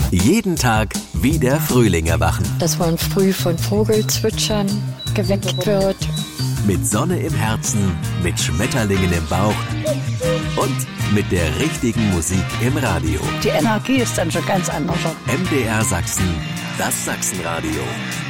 Jeden Tag wie der Frühling erwachen. Dass man früh von Vogelzwitschern geweckt wird. Mit Sonne im Herzen, mit Schmetterlingen im Bauch und mit der richtigen Musik im Radio. Die Energie ist dann schon ganz anders. MDR Sachsen, das Sachsenradio.